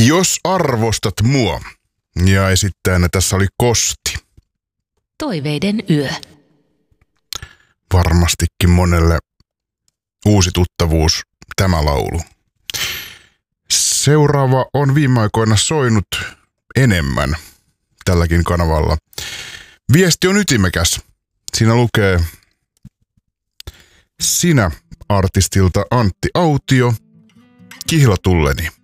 Jos arvostat mua. Ja esittäjänä tässä oli Kosti. Toiveiden yö. Varmastikin monelle uusi tuttavuus tämä laulu. Seuraava on viime aikoina soinut enemmän tälläkin kanavalla. Viesti on ytimekäs. Siinä lukee: sinä artistilta Antti Autio, kihlatulleni.